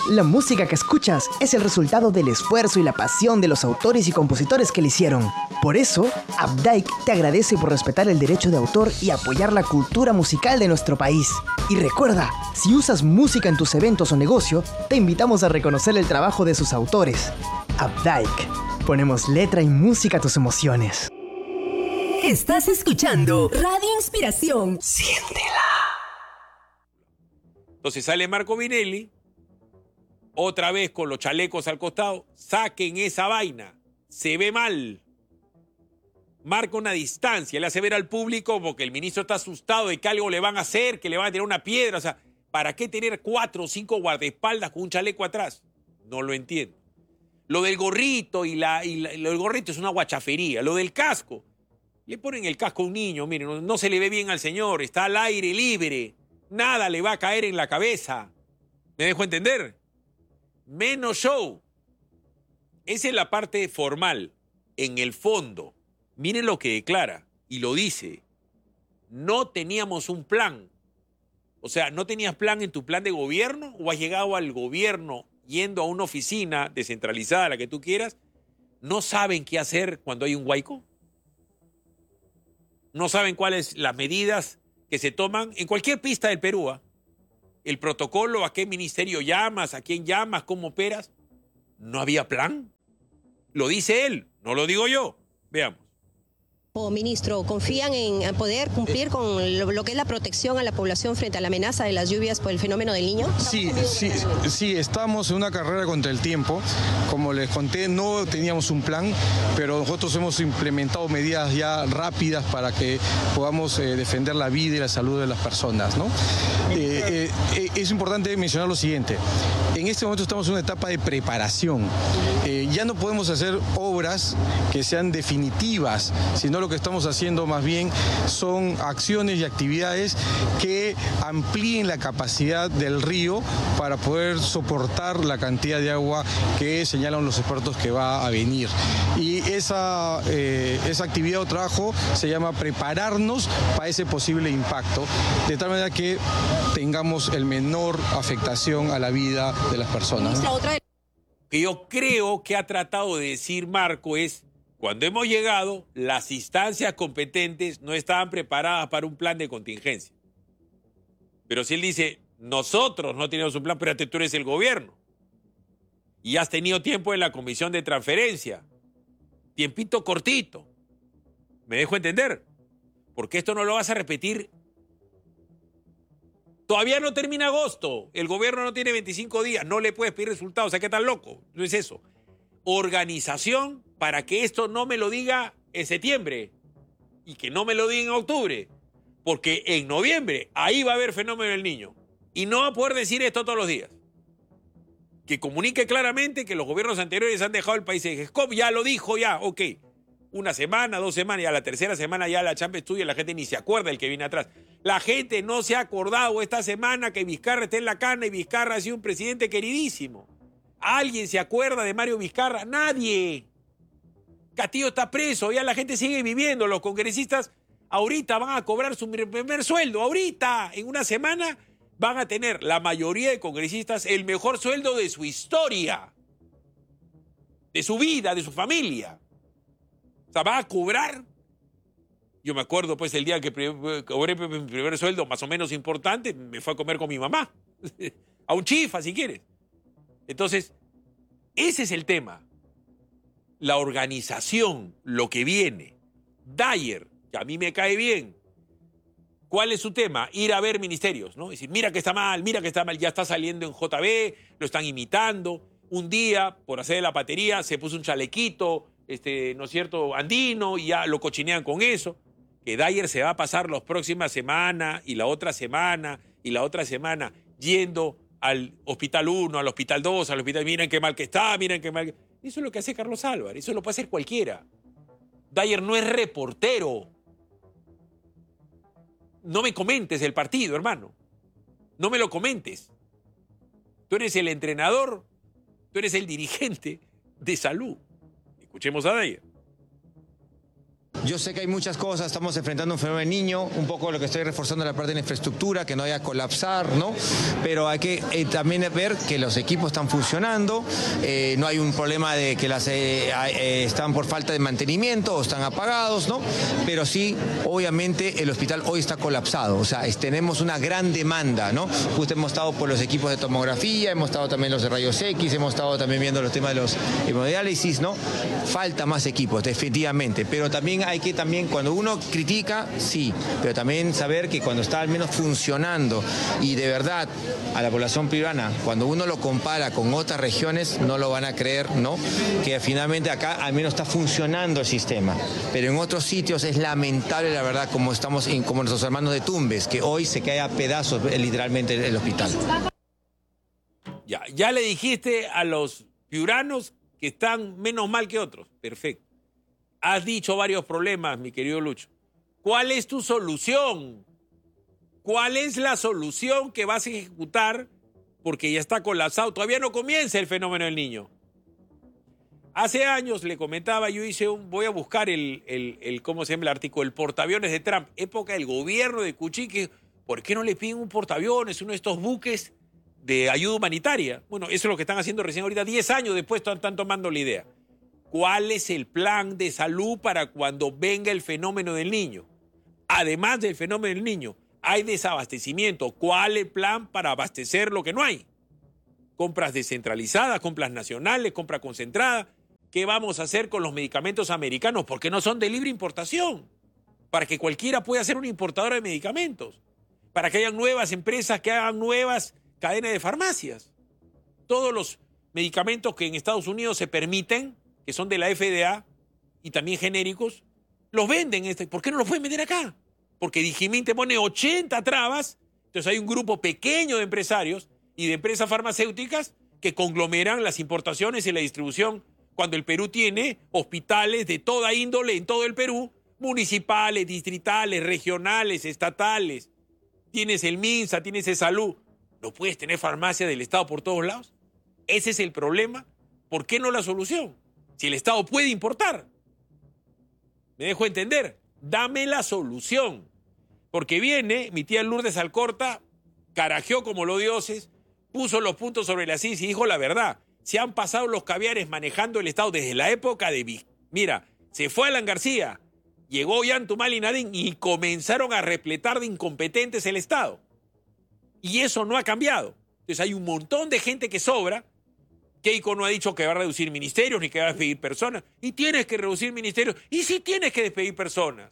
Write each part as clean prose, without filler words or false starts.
La música que escuchas es el resultado del esfuerzo y la pasión de los autores y compositores que la hicieron. Por eso, Updike te agradece por respetar el derecho de autor y apoyar la cultura musical de nuestro país. Y recuerda, si usas música en tus eventos o negocio, te invitamos a reconocer el trabajo de sus autores. Updike. Ponemos letra y música a tus emociones. Estás escuchando Radio Inspiración. Siéntela. Entonces sale Marco Vinelli, otra vez con los chalecos al costado, saquen esa vaina, se ve mal. Marca una distancia, le hace ver al público porque el ministro está asustado de que algo le van a hacer, que le van a tirar una piedra. O sea, ¿para qué tener 4 o 5 guardaespaldas con un chaleco atrás? No lo entiendo. Lo del gorrito lo del gorrito es una guachafería. Lo del casco, le ponen el casco a un niño, miren, no se le ve bien al señor, está al aire libre. Nada le va a caer en la cabeza. ¿Me dejo entender? Menos show. Esa es la parte formal. En el fondo, miren lo que declara y lo dice. No teníamos un plan. O sea, ¿no tenías plan en tu plan de gobierno? ¿O has llegado al gobierno yendo a una oficina descentralizada, la que tú quieras? ¿No saben qué hacer cuando hay un huaico? ¿No saben cuáles las medidas que se toman en cualquier pista del Perú? El protocolo, a qué ministerio llamas, a quién llamas, cómo operas. ¿No había plan? Lo dice él, no lo digo yo. Veamos. Ministro, ¿confían en poder cumplir con lo que es la protección a la población frente a la amenaza de las lluvias por el fenómeno del Niño? Sí, estamos en una carrera contra el tiempo. Como les conté, no teníamos un plan, pero nosotros hemos implementado medidas ya rápidas para que podamos defender la vida y la salud de las personas, ¿no? Es importante mencionar lo siguiente. En este momento estamos en una etapa de preparación. Ya no podemos hacer obras que sean definitivas, sino lo que estamos haciendo más bien son acciones y actividades que amplíen la capacidad del río para poder soportar la cantidad de agua que señalan los expertos que va a venir. Y esa actividad o trabajo se llama prepararnos para ese posible impacto, de tal manera que tengamos el menor afectación a la vida de las personas, ¿no? Que yo creo que ha tratado de decir Marco es: cuando hemos llegado, las instancias competentes no estaban preparadas para un plan de contingencia. Pero si él dice, nosotros no teníamos un plan, pero tú eres el gobierno. Y has tenido tiempo en la comisión de transferencia. Tiempito cortito. ¿Me dejo entender? Porque esto no lo vas a repetir. Todavía no termina agosto. El gobierno no tiene 25 días. No le puedes pedir resultados. O sea, ¿qué tan loco? No es eso. Organización para que esto no me lo diga en septiembre y que no me lo diga en octubre, porque en noviembre ahí va a haber fenómeno del Niño y no va a poder decir esto todos los días. Que comunique claramente que los gobiernos anteriores han dejado el país en SCOP, ya lo dijo, ya, ok. 1 semana, 2 semanas, y a la tercera semana ya la Champions estudia, la gente ni se acuerda del que viene atrás. La gente no se ha acordado esta semana que Vizcarra está en la cana y Vizcarra ha sido un presidente queridísimo. ¿Alguien se acuerda de Mario Vizcarra? Nadie. Castillo está preso, ya la gente sigue viviendo. Los congresistas ahorita van a cobrar su primer sueldo. Ahorita, en 1 semana, van a tener la mayoría de congresistas el mejor sueldo de su historia, de su vida, de su familia. O sea, van a cobrar. Yo me acuerdo, pues, el día que cobré mi primer sueldo más o menos importante, me fue a comer con mi mamá. A un chifa, si quieres. Entonces, ese es el tema. La organización, lo que viene. Dyer, que a mí me cae bien. ¿Cuál es su tema? Ir a ver ministerios, ¿no? Decir, mira que está mal, ya está saliendo en JB, lo están imitando. Un día, por hacer la patería, se puso un chalequito, ¿no es cierto?, andino, y ya lo cochinean con eso. Que Dyer se va a pasar las próximas semanas, y la otra semana, y la otra semana, yendo al hospital 1, al hospital 2, al hospital... Miren qué mal que está, miren qué mal... Eso es lo que hace Carlos Álvarez, eso lo puede hacer cualquiera. Dyer no es reportero. No me comentes el partido, hermano. No me lo comentes. Tú eres el entrenador, tú eres el dirigente de salud. Escuchemos a Dyer. Yo sé que hay muchas cosas, estamos enfrentando un fenómeno del niño, un poco lo que estoy reforzando la parte de la infraestructura, que no vaya a colapsar, ¿no? Pero hay que también ver que los equipos están funcionando, no hay un problema de que están por falta de mantenimiento o están apagados, ¿no? Pero sí, obviamente, el hospital hoy está colapsado, o sea, tenemos una gran demanda, ¿no? Justo hemos estado por los equipos de tomografía, hemos estado también los de rayos X, hemos estado también viendo los temas de los hemodiálisis, ¿no? Falta más equipos, definitivamente, pero también hay que cuando uno critica, sí, pero también saber que cuando está al menos funcionando y de verdad a la población peruana, cuando uno lo compara con otras regiones, no lo van a creer, ¿no? Que finalmente acá al menos está funcionando el sistema, pero en otros sitios es lamentable, la verdad, como como nuestros hermanos de Tumbes, que hoy se cae a pedazos literalmente el hospital. Ya le dijiste a los piuranos que están menos mal que otros. Perfecto. Has dicho varios problemas, mi querido Lucho. ¿Cuál es tu solución? ¿Cuál es la solución que vas a ejecutar? Porque ya está colapsado. Todavía no comienza el fenómeno del niño. Hace años le comentaba, yo hice voy a buscar ¿cómo se llama el artículo? El portaaviones de Trump. Época del gobierno de Kuczynski. ¿Por qué no le piden un portaaviones, uno de estos buques de ayuda humanitaria? Bueno, eso es lo que están haciendo recién ahorita. 10 años después están tomando la idea. ¿Cuál es el plan de salud para cuando venga el fenómeno del niño? Además del fenómeno del niño, hay desabastecimiento. ¿Cuál es el plan para abastecer lo que no hay? Compras descentralizadas, compras nacionales, compra concentrada. ¿Qué vamos a hacer con los medicamentos americanos? Porque no son de libre importación. Para que cualquiera pueda ser una importadora de medicamentos. Para que haya nuevas empresas que hagan nuevas cadenas de farmacias. Todos los medicamentos que en Estados Unidos se permiten, que son de la FDA y también genéricos, los venden. ¿Por qué no los pueden vender acá? Porque Digimin te pone 80 trabas, entonces hay un grupo pequeño de empresarios y de empresas farmacéuticas que conglomeran las importaciones y la distribución, cuando el Perú tiene hospitales de toda índole en todo el Perú, municipales, distritales, regionales, estatales. Tienes el MINSA, tienes el Salud. ¿No puedes tener farmacia del Estado por todos lados? ¿Ese es el problema? ¿Por qué no la solución? Si el Estado puede importar. ¿Me dejo entender? Dame la solución. Porque viene mi tía Lourdes Alcorta, carajeó como los dioses, puso los puntos sobre las sillas y dijo la verdad. Se han pasado los caviares manejando el Estado desde la época de... Mira, se fue Alan García, llegó Yantumali Nadine y comenzaron a repletar de incompetentes el Estado. Y eso no ha cambiado. Entonces hay un montón de gente que sobra. Keiko no ha dicho que va a reducir ministerios ni que va a despedir personas. Y tienes que reducir ministerios. Y sí tienes que despedir personas.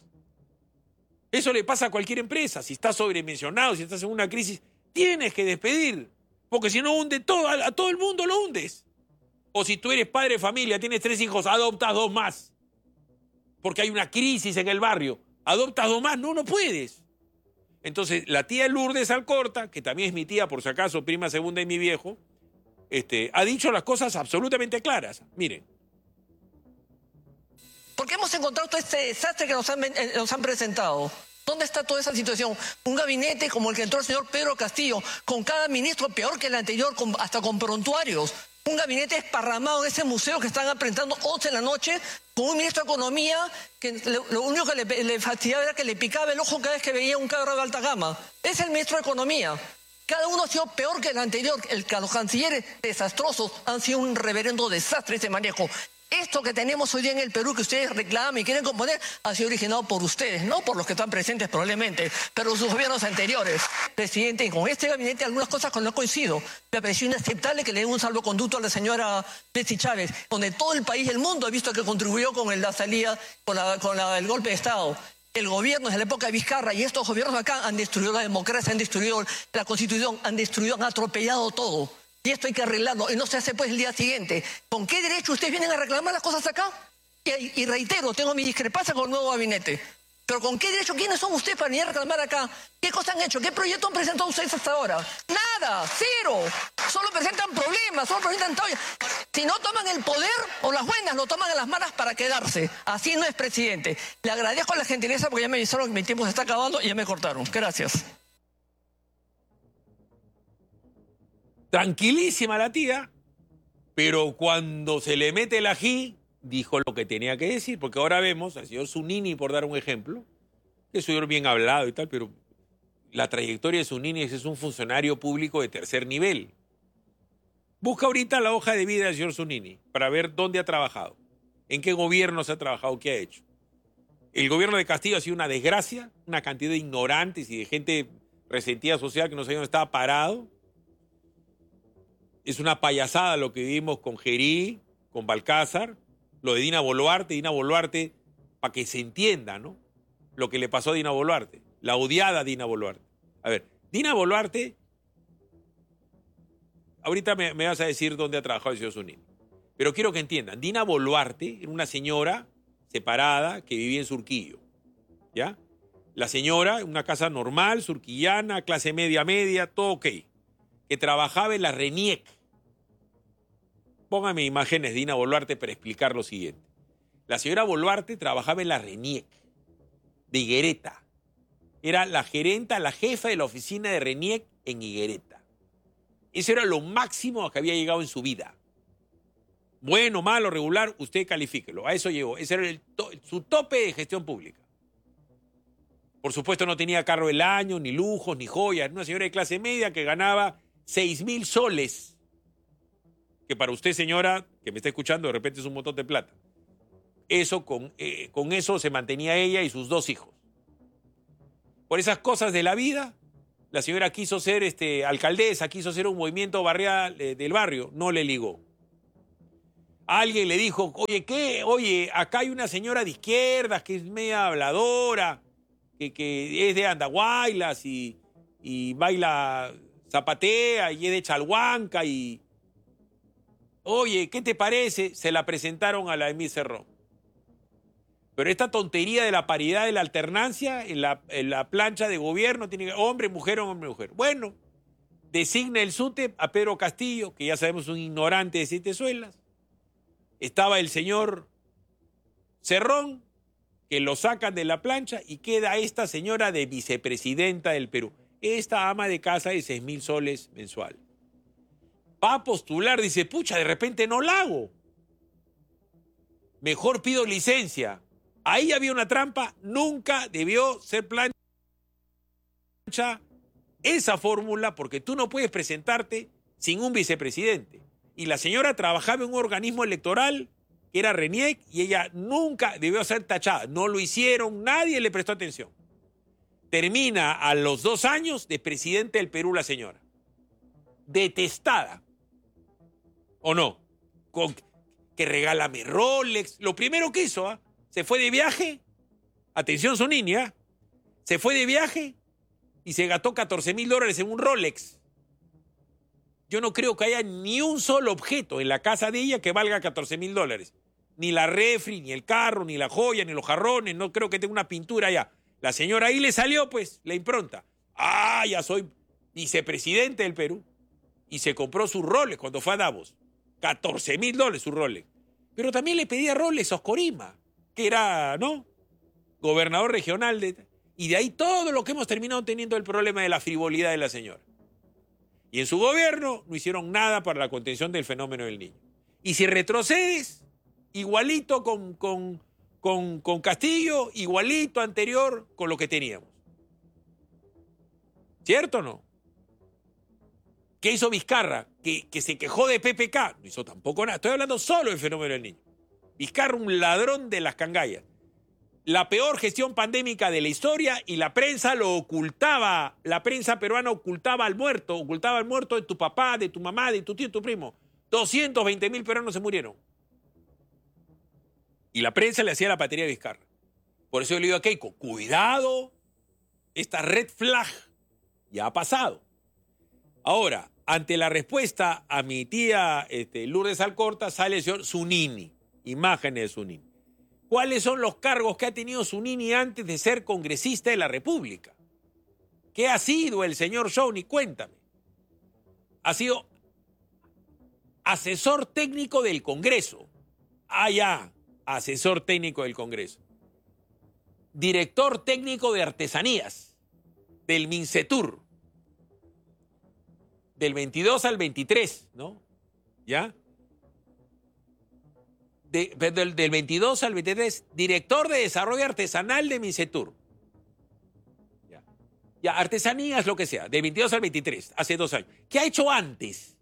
Eso le pasa a cualquier empresa. Si estás sobredimensionado, si estás en una crisis, tienes que despedir. Porque si no hunde todo, a todo el mundo lo hundes. O si tú eres padre de familia, tienes 3 hijos, adoptas 2 más. Porque hay una crisis en el barrio. Adoptas 2 más, no puedes. Entonces, la tía Lourdes Alcorta, que también es mi tía, por si acaso, prima segunda de mi viejo, ha dicho las cosas absolutamente claras. Miren. ¿Por qué hemos encontrado todo este desastre que nos han presentado? ¿Dónde está toda esa situación? Un gabinete como el que entró el señor Pedro Castillo, con cada ministro peor que el anterior, hasta con prontuarios. Un gabinete esparramado en ese museo que están presentando 11 de la noche, con un ministro de Economía que lo único que le fastidiaba era que le picaba el ojo cada vez que veía un carro de alta gama. Es el ministro de Economía. Cada uno ha sido peor que el anterior. Los cancilleres desastrosos han sido un reverendo desastre ese manejo. Esto que tenemos hoy día en el Perú, que ustedes reclaman y quieren componer, ha sido originado por ustedes, no por los que están presentes probablemente, pero sus gobiernos anteriores. Presidente, y con este gabinete algunas cosas no coincido. Me pareció inaceptable que le den un salvoconducto a la señora Betsy Chávez, donde todo el país, el mundo ha visto que contribuyó con la salida, con el golpe de Estado. El gobierno desde la época de Vizcarra y estos gobiernos acá han destruido la democracia, han destruido la Constitución, han atropellado todo. Y esto hay que arreglarlo, y no se hace pues el día siguiente. ¿Con qué derecho ustedes vienen a reclamar las cosas acá? Y reitero, tengo mi discrepancia con el nuevo gabinete. Pero ¿con qué derecho? ¿Quiénes son ustedes para venir a reclamar acá? ¿Qué cosas han hecho? ¿Qué proyecto han presentado ustedes hasta ahora? Nada, cero. Solo presentan problemas, solo presentan todo. Si no toman el poder o las buenas, lo toman a las malas para quedarse. Así no es, presidente. Le agradezco la gentileza porque ya me avisaron que mi tiempo se está acabando y ya me cortaron. Gracias. Tranquilísima la tía, pero cuando se le mete el ají, dijo lo que tenía que decir, porque ahora vemos al señor Zunini, por dar un ejemplo, que es un señor bien hablado y tal, pero la trayectoria de Zunini es un funcionario público de tercer nivel. Busca ahorita la hoja de vida del señor Zunini para ver dónde ha trabajado, en qué gobiernos ha trabajado, qué ha hecho. El gobierno de Castillo ha sido una desgracia, una cantidad de ignorantes y de gente resentida social que no sabía dónde estaba parado. Es una payasada lo que vivimos con Gerí, con Balcázar, lo de Dina Boluarte, para que se entienda, ¿no? Lo que le pasó a Dina Boluarte, la odiada Dina Boluarte. A ver, Dina Boluarte, ahorita me vas a decir dónde ha trabajado el señor Zunini, pero quiero que entiendan, Dina Boluarte era una señora separada que vivía en Surquillo, ¿ya? La señora, una casa normal, surquillana, clase media, todo ok, que trabajaba en la RENIEC. Póngame imágenes de Dina Boluarte para explicar lo siguiente. La señora Boluarte trabajaba en la RENIEC de Higuereta. Era la gerenta, la jefa de la oficina de RENIEC en Higuereta. Eso era lo máximo a que había llegado en su vida. Bueno, malo, regular, usted califíquelo. A eso llegó. Ese era su tope de gestión pública. Por supuesto no tenía carro del año, ni lujos, ni joyas. Una señora de clase media que ganaba 6.000 soles. Que para usted, señora, que me está escuchando, de repente es un montón de plata. Eso, con eso se mantenía ella y sus 2 hijos. Por esas cosas de la vida, la señora quiso ser alcaldesa, quiso hacer un movimiento barrial del barrio, no le ligó. Alguien le dijo, oye, ¿qué? Oye, acá hay una señora de izquierdas que es media habladora, que es de Andahuaylas y baila, zapatea y es de Chalhuanca y... Oye, ¿qué te parece? Se la presentaron a la Emil Cerrón. Pero esta tontería de la paridad de la alternancia en la plancha de gobierno tiene que hombre, mujer. Bueno, designa el SUTEP a Pedro Castillo, que ya sabemos un ignorante de 7 suelas. Estaba el señor Cerrón, que lo sacan de la plancha y queda esta señora de vicepresidenta del Perú. Esta ama de casa de 6.000 soles mensual. Va a postular, dice, pucha, de repente no la hago. Mejor pido licencia. Ahí había una trampa, nunca debió ser plancha esa fórmula porque tú no puedes presentarte sin un vicepresidente. Y la señora trabajaba en un organismo electoral que era RENIEC y ella nunca debió ser tachada. No lo hicieron, nadie le prestó atención. Termina a los 2 años de presidente del Perú la señora. Detestada. ¿O no? Que regálame Rolex. Lo primero que hizo, se fue de viaje. Atención, su niña. Se fue de viaje y se gastó $14.000 en un Rolex. Yo no creo que haya ni un solo objeto en la casa de ella que valga $14.000. Ni la refri, ni el carro, ni la joya, ni los jarrones. No creo que tenga una pintura allá. La señora ahí le salió, pues, la impronta. Ya soy vicepresidente del Perú. Y se compró su Rolex cuando fue a Davos. $14.000 su Rolex. Pero también le pedía Rolex a Oscorima, que era, ¿no?, gobernador regional. Y de ahí todo lo que hemos terminado teniendo el problema de la frivolidad de la señora. Y en su gobierno no hicieron nada para la contención del fenómeno del niño. Y si retrocedes, igualito con Castillo, igualito anterior con lo que teníamos. ¿Cierto o no? ¿Qué hizo Vizcarra? Que se quejó de PPK. No hizo tampoco nada. Estoy hablando solo del fenómeno del niño. Vizcarra, un ladrón de las cangallas. La peor gestión pandémica de la historia y la prensa lo ocultaba. La prensa peruana ocultaba al muerto de tu papá, de tu mamá, de tu tío, de tu primo. 220.000 peruanos se murieron. Y la prensa le hacía la patería a Vizcarra. Por eso yo le digo a Keiko, cuidado, esta red flag ya ha pasado. Ahora, ante la respuesta a mi tía Lourdes Alcorta, sale el señor Zunini, imágenes de Zunini. ¿Cuáles son los cargos que ha tenido Zunini antes de ser congresista de la República? ¿Qué ha sido el señor Shawnee? Cuéntame. Ha sido asesor técnico del Congreso. Asesor técnico del Congreso. Director técnico de artesanías del Mincetur. Del 22 al 23, ¿no? ¿Ya? del 22 al 23, director de desarrollo artesanal de Micetur. Ya, artesanías, lo que sea, del 22 al 23, hace 2 años. ¿Qué ha hecho antes?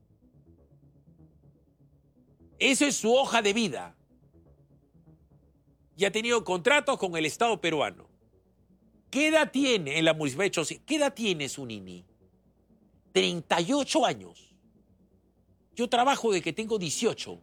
Eso es su hoja de vida. Y ha tenido contratos con el Estado peruano. ¿Qué edad tiene en la municipalidad de Chosic? ¿Qué edad tiene Zunini? 38 años. Yo trabajo de que tengo 18.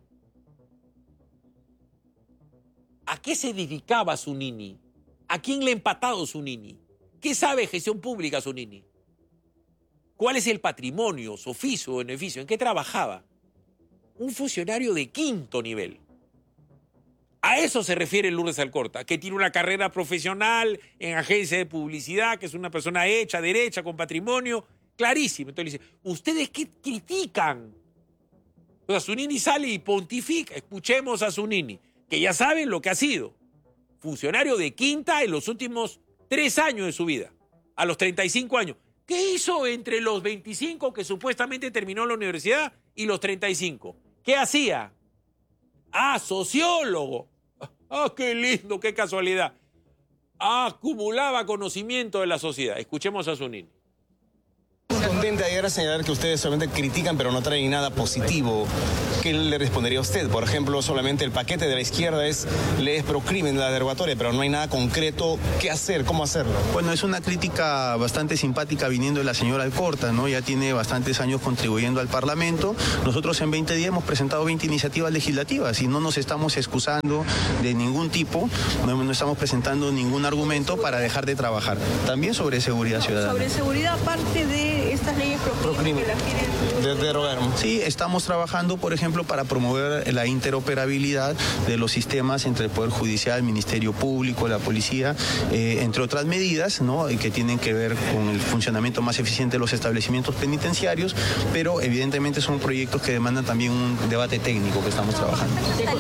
¿A qué se dedicaba Zunini? ¿A quién le ha empatado Zunini? ¿Qué sabe de gestión pública Zunini? ¿Cuál es el patrimonio, su oficio o beneficio? ¿En qué trabajaba? Un funcionario de 5º nivel. A eso se refiere Lourdes Alcorta, que tiene una carrera profesional en agencia de publicidad, que es una persona hecha, derecha, con patrimonio, clarísimo. Entonces le dice, ¿ustedes qué critican? O sea, Zunini sale y pontifica. Escuchemos a Zunini, que ya saben lo que ha sido. Funcionario de quinta en los últimos 3 años de su vida, a los 35 años. ¿Qué hizo entre los 25 que supuestamente terminó la universidad y los 35? ¿Qué hacía? Ah, sociólogo. Ah, qué lindo, qué casualidad. Acumulaba conocimiento de la sociedad. Escuchemos a Zunini. Contenta de llegar a señalar que ustedes solamente critican pero no traen nada positivo. ¿Qué le respondería a usted? Por ejemplo, solamente el paquete de la izquierda es pro crimen, la derogatoria, pero no hay nada concreto. ¿Qué hacer? ¿Cómo hacerlo? Bueno, es una crítica bastante simpática viniendo de la señora Alcorta, ¿no? Ya tiene bastantes años contribuyendo al Parlamento. Nosotros en 20 días hemos presentado 20 iniciativas legislativas y no nos estamos excusando de ningún tipo, no estamos presentando ningún argumento para dejar de trabajar. También sobre seguridad ciudadana. Sobre seguridad, aparte de estas leyes pro crimen que las quieren derogar. Sí, estamos trabajando, por ejemplo, para promover la interoperabilidad de los sistemas entre el Poder Judicial, el Ministerio Público, la Policía, entre otras medidas, ¿no?, que tienen que ver con el funcionamiento más eficiente de los establecimientos penitenciarios, pero evidentemente son proyectos que demandan también un debate técnico que estamos trabajando.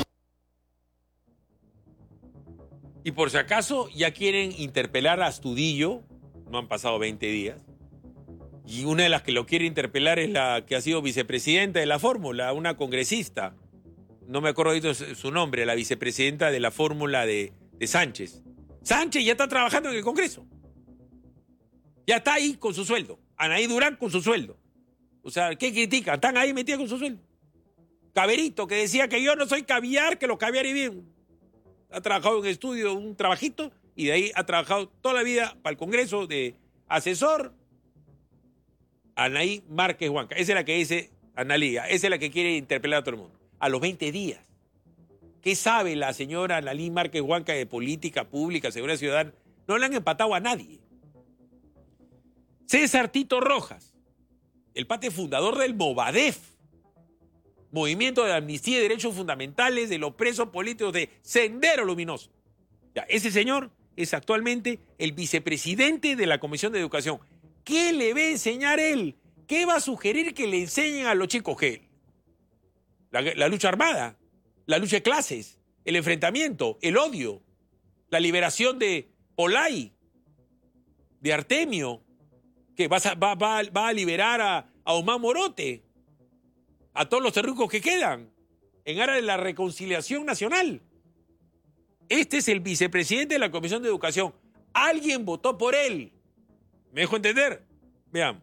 Y por si acaso ya quieren interpelar a Astudillo, no han pasado 20 días, y una de las que lo quiere interpelar es la que ha sido vicepresidenta de la fórmula, una congresista. No me acuerdo de su nombre, la vicepresidenta de la fórmula de Sánchez. Sánchez ya está trabajando en el Congreso. Ya está ahí con su sueldo. Anaí Durán con su sueldo. O sea, ¿qué critican? Están ahí metidas con su sueldo. Caberito, que decía que yo no soy caviar, que los caviares viven. Ha trabajado en estudio, un trabajito, y de ahí ha trabajado toda la vida para el Congreso de asesor. Anaí Márquez Huanca. Esa es la que dice Analía. Esa es la que quiere interpelar a todo el mundo. A los 20 días. ¿Qué sabe la señora Anaí Márquez Huanca de política pública, seguridad ciudadana? No le han empatado a nadie. César Tito Rojas, el pate fundador del Movadef, Movimiento de Amnistía y Derechos Fundamentales de los Presos Políticos de Sendero Luminoso. Ya, ese señor es actualmente el vicepresidente de la Comisión de Educación. ¿Qué le va a enseñar él? ¿Qué va a sugerir que le enseñen a los chicos? ¿Qué? La lucha armada, la lucha de clases, el enfrentamiento, el odio, la liberación de Olay, de Artemio, que va a liberar a Omar Morote, a todos los terrucos que quedan, en aras de la reconciliación nacional. Este es el vicepresidente de la Comisión de Educación. Alguien votó por él. ¿Me dejo entender? Veamos.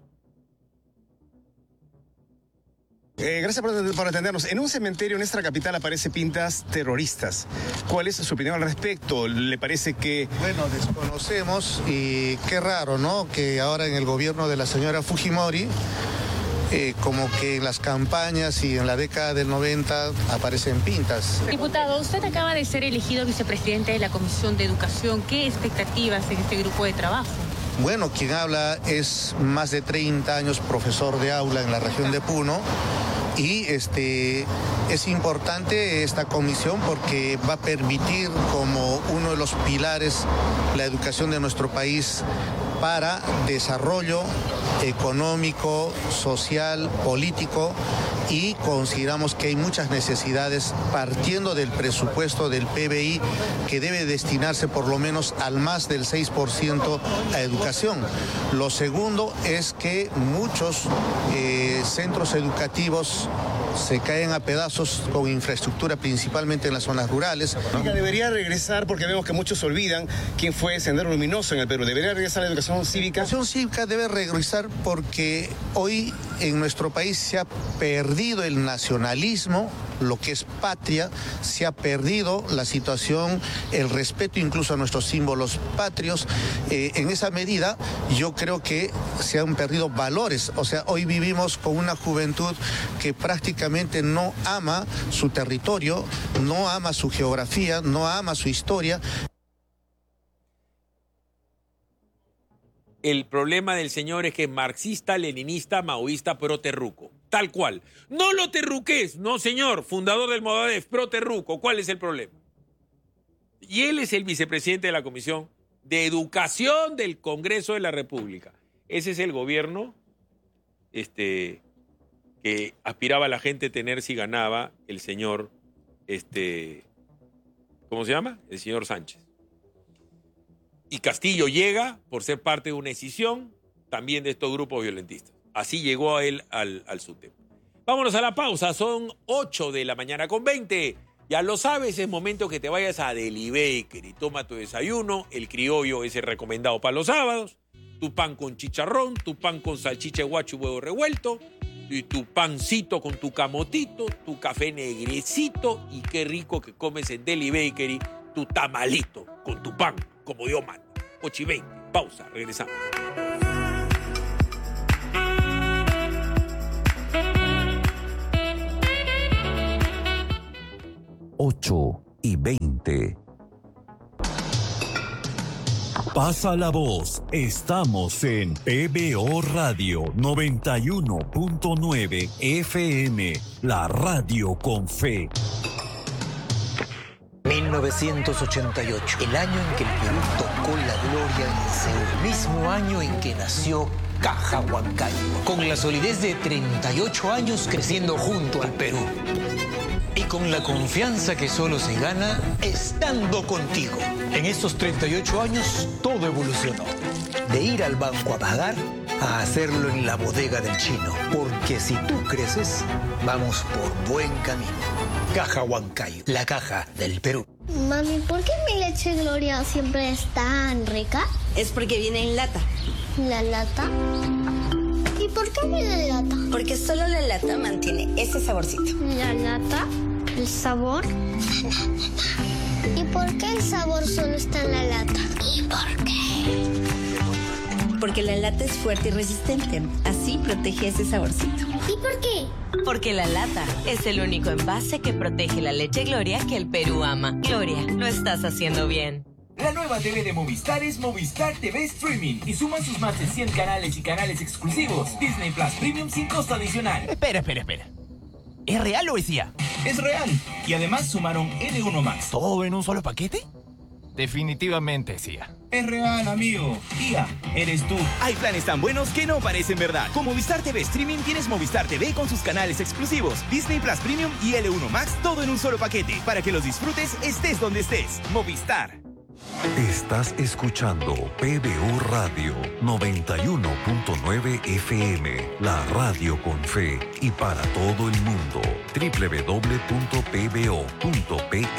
Gracias por atendernos. En un cementerio en nuestra capital aparecen pintas terroristas. ¿Cuál es su opinión al respecto? ¿Le parece que...? Bueno, desconocemos y qué raro, ¿no?, que ahora en el gobierno de la señora Fujimori, como que en las campañas y en la década del 90 aparecen pintas. Diputado, usted acaba de ser elegido vicepresidente de la Comisión de Educación. ¿Qué expectativas en este grupo de trabajo? Bueno, quien habla es más de 30 años profesor de aula en la región de Puno y es importante esta comisión porque va a permitir como uno de los pilares la educación de nuestro país para desarrollo económico, social, político y consideramos que hay muchas necesidades partiendo del presupuesto del PBI que debe destinarse por lo menos al más del 6% a educación. Lo segundo es que muchos centros educativos se caen a pedazos con infraestructura, principalmente en las zonas rurales. Debería regresar, porque vemos que muchos olvidan quién fue Sendero Luminoso en el Perú. ¿Debería regresar la educación cívica? La educación cívica debe regresar porque hoy en nuestro país se ha perdido el nacionalismo, lo que es patria, se ha perdido la situación, el respeto incluso a nuestros símbolos patrios. En esa medida yo creo que se han perdido valores. O sea, hoy vivimos con una juventud que prácticamente no ama su territorio, no ama su geografía, no ama su historia. El problema del señor es que es marxista, leninista, maoísta, pro-terruco. Tal cual. No lo terruques, no señor, fundador del Movadef, pro-terruco. ¿Cuál es el problema? Y él es el vicepresidente de la Comisión de Educación del Congreso de la República. Ese es el gobierno que aspiraba a la gente a tener si ganaba el señor, ¿cómo se llama? El señor Sánchez. Y Castillo llega por ser parte de una escisión también de estos grupos violentistas. Así llegó a él al SUTEP. Vámonos a la pausa, son 8:20 a.m. Ya lo sabes, es momento que te vayas a Deli Bakery. Toma tu desayuno, el criollo es el recomendado para los sábados, tu pan con chicharrón, tu pan con salchicha de guacho y huevo revuelto, y tu pancito con tu camotito, tu café negrecito, y qué rico que comes en Deli Bakery, tu tamalito con tu pan, como Dios manda. 8:20, pausa, regresamos. Ocho y 20. Pasa la voz. Estamos en PBO Radio 91.9 FM, la radio con fe. 1988, el año en que el Perú tocó la gloria en Seúl, mismo año en que nació Caja Huancayo, con la solidez de 38 años creciendo junto al Perú. Y con la confianza que solo se gana estando contigo. En estos 38 años todo evolucionó. De ir al banco a pagar a hacerlo en la bodega del chino. Porque si tú creces, vamos por buen camino. Caja Huancayo, la caja del Perú. Mami, ¿por qué mi leche Gloria siempre es tan rica? Es porque viene en lata. ¿La lata? ¿Y por qué viene en lata? Porque solo la lata mantiene ese saborcito. ¿La lata? ¿El sabor? ¿Y por qué el sabor solo está en la lata? ¿Y por qué? Porque la lata es fuerte y resistente. Así protege ese saborcito. ¿Y por qué? Porque la lata es el único envase que protege la leche Gloria que el Perú ama. Gloria, lo estás haciendo bien. La nueva TV de Movistar es Movistar TV Streaming y suman sus más de 100 canales y canales exclusivos. Disney Plus Premium sin costo adicional. Espera. ¿Es real o es IA? Es real. Y además sumaron L1 Max. ¿Todo en un solo paquete? Definitivamente es IA. Es real, amigo. IA, eres tú. Hay planes tan buenos que no parecen verdad. Con Movistar TV Streaming tienes Movistar TV con sus canales exclusivos, Disney Plus Premium y L1 Max, todo en un solo paquete. Para que los disfrutes estés donde estés. Movistar. Estás escuchando PBO Radio 91.9 FM, la radio con fe y para todo el mundo. www.pbo.pe.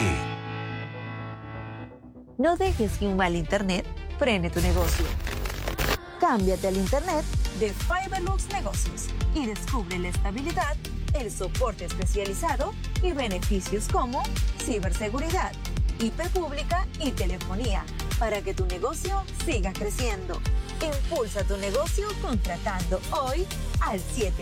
No dejes que un mal internet frene tu negocio. Cámbiate al internet de Fiberlux Negocios y descubre la estabilidad, el soporte especializado y beneficios como ciberseguridad, IP pública y telefonía para que tu negocio siga creciendo. Impulsa tu negocio contratando hoy al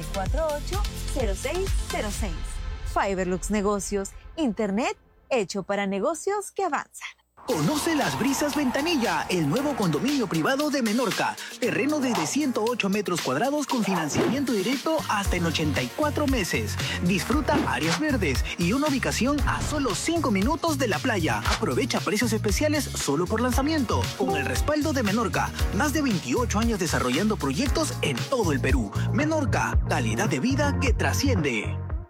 748-0606. Fiberlux Negocios, internet hecho para negocios que avanzan. Conoce Las Brisas Ventanilla, el nuevo condominio privado de Menorca. Terreno desde 108 metros cuadrados con financiamiento directo hasta en 84 meses. Disfruta áreas verdes y una ubicación a solo 5 minutos de la playa. Aprovecha precios especiales solo por lanzamiento. Con el respaldo de Menorca, más de 28 años desarrollando proyectos en todo el Perú. Menorca, calidad de vida que trasciende.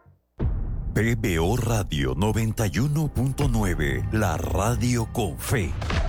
PBO Radio 91.9, la radio con fe.